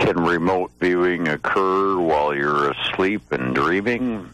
Can remote viewing occur while you're asleep and dreaming?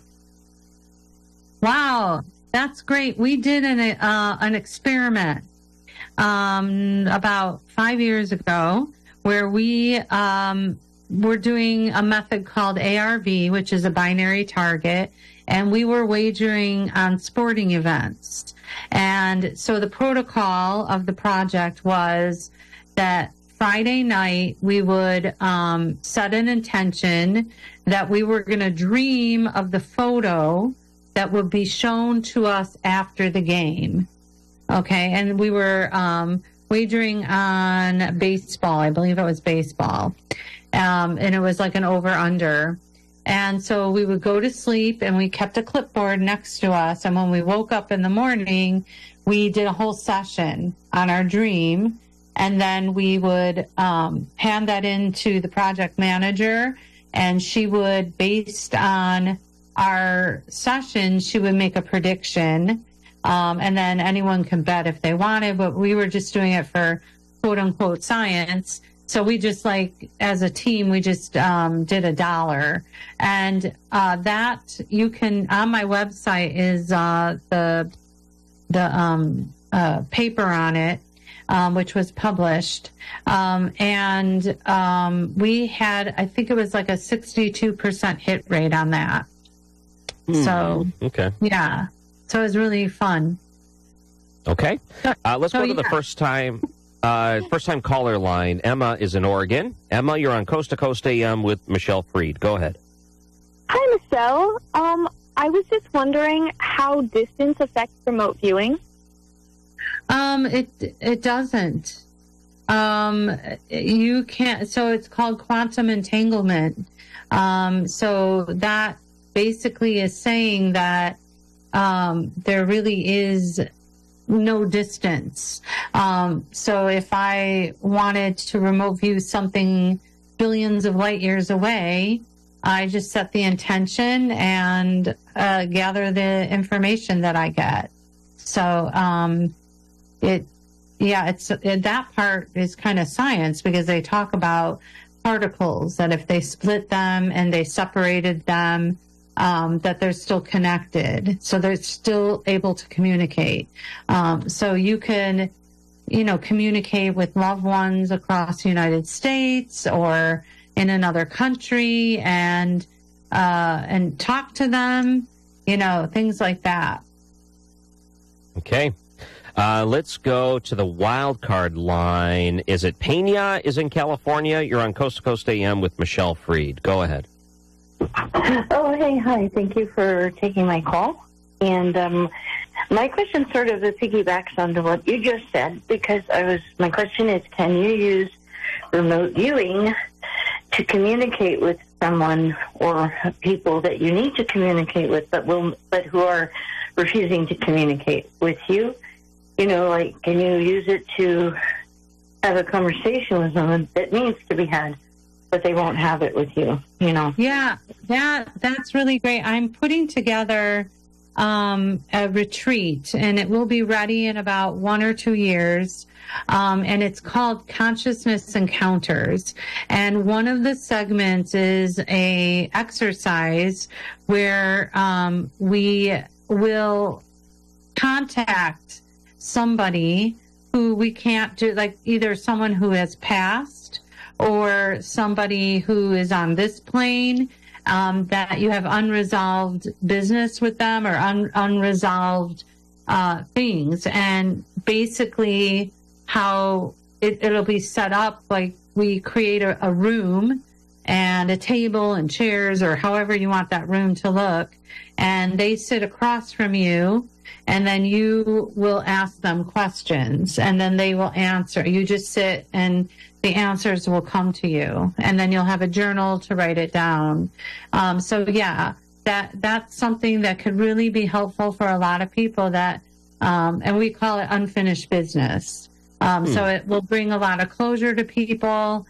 Wow, that's great. We did an experiment about 5 years ago where we were doing a method called ARV, which is a binary target, and we were wagering on sporting events. And so the protocol of the project was that Friday night we would set an intention that we were going to dream of the photo that would be shown to us after the game. Okay, and we were wagering on baseball. I believe it was baseball. And it was like an over-under. And so we would go to sleep, and we kept a clipboard next to us. And when we woke up in the morning, we did a whole session on our dream. And then we would hand that into the project manager, and she would, based on our session, she would make a prediction. And then anyone can bet if they wanted, but we were just doing it for quote unquote science. So we just, like, as a team, we just did $1. And that you can, on my website is the paper on it, which was published. And we had, I think it was like a 62% hit rate on that. So, okay. Yeah. So it was really fun. Okay. Let's go to the first time caller line. Emma is in Oregon. Emma, you're on Coast to Coast AM with Michelle Freed. Go ahead. Hi, Michelle. I was just wondering how distance affects remote viewing. It doesn't. You can't. So it's called quantum entanglement. So that basically is saying that there really is no distance. So if I wanted to remote view something billions of light years away, I just set the intention and gather the information that I get. So that part is kind of science, because they talk about particles, that if they split them and they separated them, that they're still connected. So they're still able to communicate. So you can, communicate with loved ones across the United States or in another country and talk to them, things like that. Okay. Let's go to the wild card line. Is it Pena is in California? You're on Coast to Coast AM with Michelle Freed. Go ahead. Oh, hey, hi. Thank you for taking my call. And my question sort of piggybacks onto what you just said, because my question is, can you use remote viewing to communicate with someone or people that you need to communicate with, but who are refusing to communicate with you? Can you use it to have a conversation with someone that needs to be had, but they won't have it with you, Yeah, that's really great. I'm putting together a retreat, and it will be ready in about 1 or 2 years. And it's called Consciousness Encounters. And one of the segments is a exercise where we will contact somebody who we can't do, like either someone who has passed or somebody who is on this plane, that you have unresolved business with them or unresolved things. And basically how it'll be set up, like we create a room and a table and chairs, or however you want that room to look, and they sit across from you, and then you will ask them questions, and then they will answer. You just sit, and the answers will come to you, and then you'll have a journal to write it down. So yeah, that's something that could really be helpful for a lot of people, that, and we call it unfinished business. So it will bring a lot of closure to people.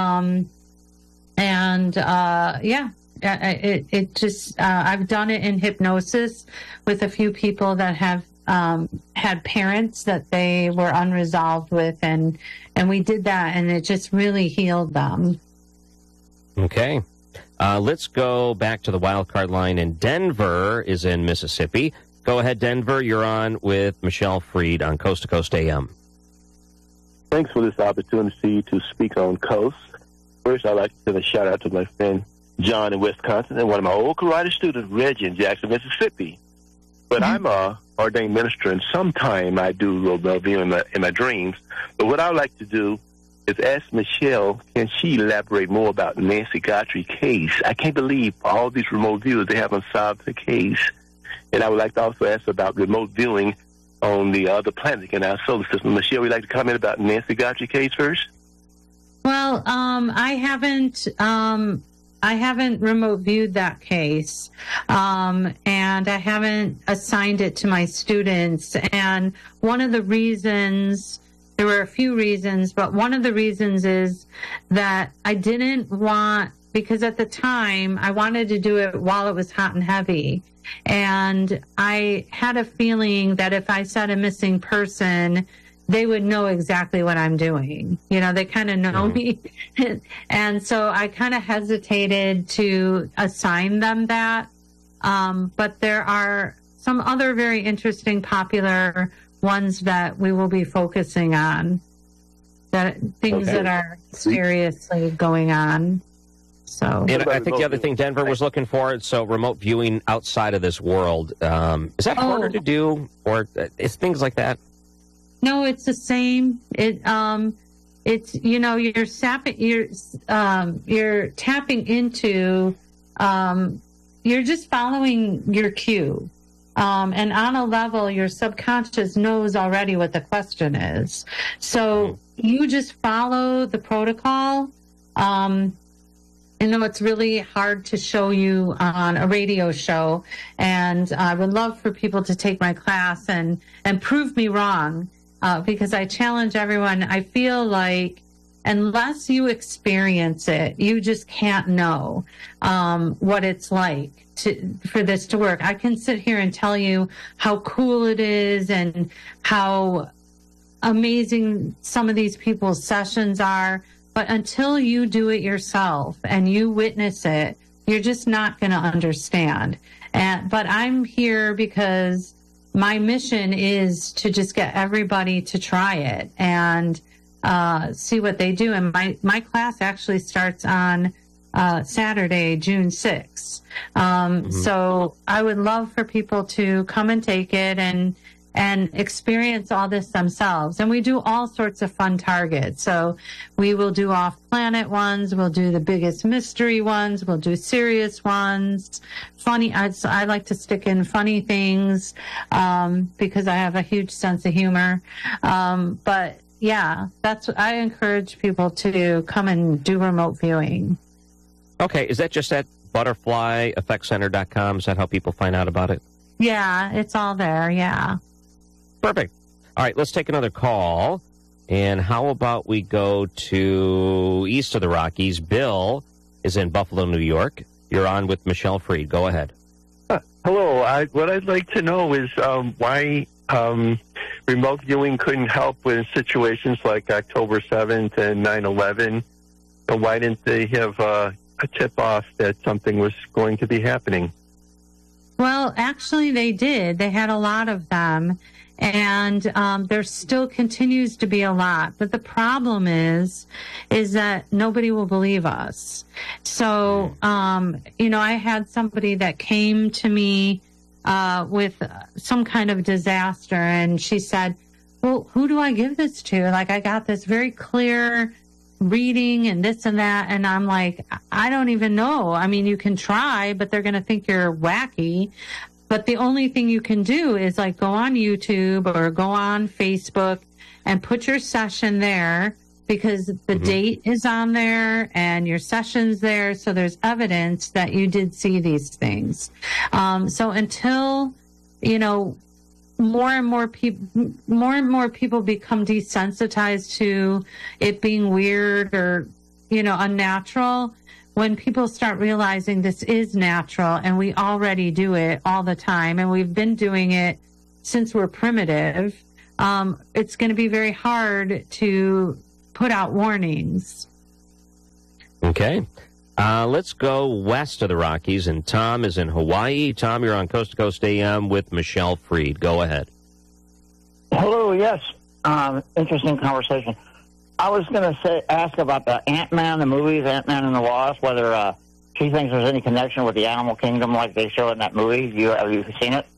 It just, I've done it in hypnosis with a few people that have had parents that they were unresolved with, and we did that, and it just really healed them. Okay. Let's go back to the wild card line, and Denver is in Mississippi. Go ahead, Denver. You're on with Michelle Freed on Coast to Coast AM. Thanks for this opportunity to speak on Coast. First, I'd like to send a shout-out to my friend John in Wisconsin and one of my old karate students, Reggie, in Jackson, Mississippi. But I'm a ordained minister, and sometime I do remote viewing in my dreams. But what I would like to do is ask Michelle, can she elaborate more about Nancy Godfrey case? I can't believe all these remote viewers, they haven't solved the case. And I would like to also ask about remote viewing on the other planets in our solar system. Michelle, would you like to comment about Nancy Godfrey case first? Well, I haven't remote viewed that case, and I haven't assigned it to my students. And one of the reasons, there were a few reasons, but one of the reasons is that I didn't want, because at the time I wanted to do it while it was hot and heavy. And I had a feeling that if I said a missing person, they would know exactly what I'm doing. You know, they kind of know me. And so I kind of hesitated to assign them that. But there are some other very interesting, popular ones that we will be focusing on, that things that are seriously going on. So, and I think the other thing Denver was looking for, so remote viewing outside of this world, is that harder to do, or is things like that? No, it's the same. It's, you know, you're tapping into, you're just following your cue. And on a level, your subconscious knows already what the question is. So you just follow the protocol. You know, it's really hard to show you on a radio show, and I would love for people to take my class and prove me wrong, because I challenge everyone. I feel like unless you experience it, you just can't know what it's like for this to work. I can sit here and tell you how cool it is and how amazing some of these people's sessions are. But until you do it yourself and you witness it, you're just not going to understand. But I'm here because my mission is to just get everybody to try it and see what they do. And my class actually starts on Saturday, June 6th. So I would love for people to come and take it and experience all this themselves. And we do all sorts of fun targets. So we will do off-planet ones. We'll do the biggest mystery ones. We'll do serious ones. Funny. I like to stick in funny things because I have a huge sense of humor. But yeah, I encourage people to come and do remote viewing. Okay. Is that just at butterflyeffectcenter.com? Is that how people find out about it? Yeah, it's all there. Yeah. Perfect. All right, let's take another call. And how about we go to east of the Rockies? Bill is in Buffalo, New York. You're on with Michelle Freed. Go ahead. Hello. What I'd like to know is why remote viewing couldn't help with situations like October 7th and 9/11. So why didn't they have a tip-off that something was going to be happening? Well, actually, they did. They had a lot of them. And there still continues to be a lot. But the problem is that nobody will believe us. So, you know, I had somebody that came to me with some kind of disaster, and she said, well, who do I give this to? Like, I got this very clear reading and this and that. And I'm like, I don't even know. I mean, you can try, but they're going to think you're wacky. But the only thing you can do is like go on YouTube or go on Facebook and put your session there, because the date is on there and your session's there. So there's evidence that you did see these things. So until, you know, more and more people become desensitized to it being weird or, you know, unnatural, when people start realizing this is natural and we already do it all the time and we've been doing it since we're primitive, it's going to be very hard to put out warnings. Okay. Let's go west of the Rockies, and Tom is in Hawaii. Tom, you're on Coast to Coast AM with Michelle Freed. Go ahead. Hello, yes. Interesting conversation. I was going to ask about the Ant-Man, the movies, Ant-Man and the Wasp, whether she thinks there's any connection with the animal kingdom like they show in that movie. Have you seen it?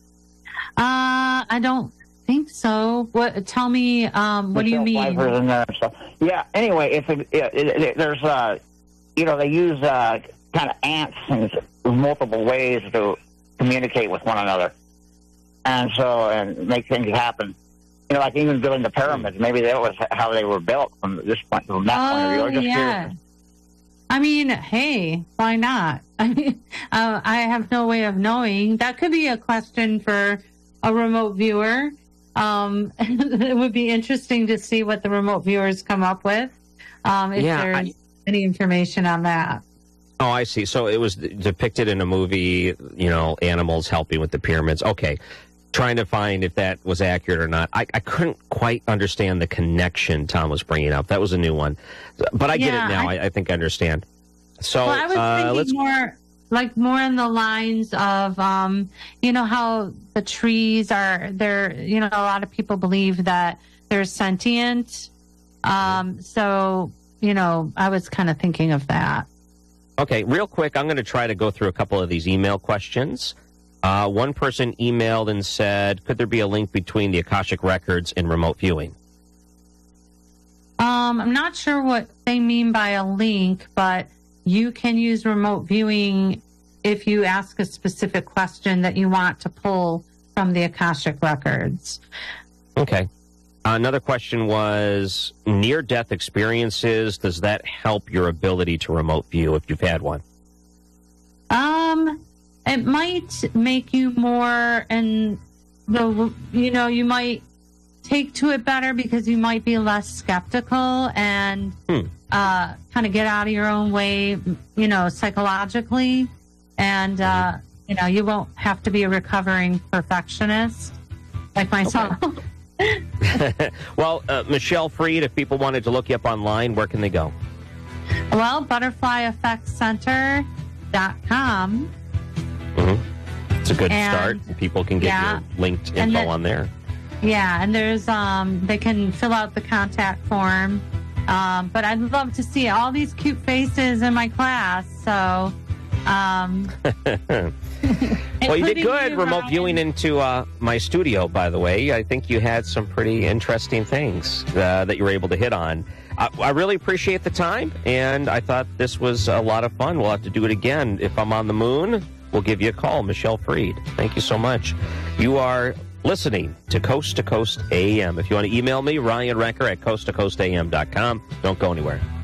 I don't think so. What? Tell me, what do you mean? In there and stuff. Yeah, anyway, there's, they use kind of ants in multiple ways to communicate with one another. And make things happen. Like even building the pyramids, maybe that was how they were built from that point of view. Yeah. I mean, hey, why not? I have no way of knowing. That could be a question for a remote viewer. It would be interesting to see what the remote viewers come up with, if there's any information on that. Oh, I see. So it was depicted in a movie, animals helping with the pyramids. Okay. Trying to find if that was accurate or not. I couldn't quite understand the connection Tom was bringing up. That was a new one. But I get it now. I think I understand. So I was thinking more in the lines of, how the trees are, a lot of people believe that they're sentient. So, I was kind of thinking of that. Okay, real quick, I'm going to try to go through a couple of these email questions. One person emailed and said, could there be a link between the Akashic Records and remote viewing? I'm not sure what they mean by a link, but you can use remote viewing if you ask a specific question that you want to pull from the Akashic Records. Okay. Another question was, near-death experiences, does that help your ability to remote view if you've had one? It might make you more, and you might take to it better because you might be less skeptical and kind of get out of your own way, psychologically, and you won't have to be a recovering perfectionist like myself. Okay. Well, Michelle Freed, if people wanted to look you up online, where can they go? Well, butterflyeffectcenter.com. It's a good start. People can get your linked info on there. Yeah, and there's they can fill out the contact form. But I'd love to see all these cute faces in my class. So, well, you did good remote viewing into my studio, by the way. I think you had some pretty interesting things that you were able to hit on. I really appreciate the time, and I thought this was a lot of fun. We'll have to do it again. If I'm on the moon, we'll give you a call. Michelle Freed. Thank you so much. You are listening to Coast AM. If you want to email me, Ryan Recker at coasttocoastam.com. Don't go anywhere.